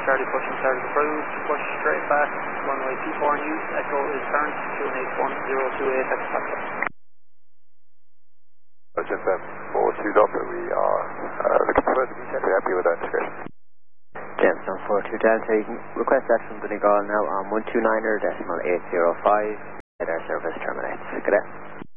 Charlie pushing Charlie approved, push straight back, runway T4 in use, Echo is turned, 281-028 at Foxtrot. Roger, 42 Delta, we are looking for further details, we're happy with that integration. James 42 Delta, you can request that from Donegal now on 129er.805, at our service terminates. Good day.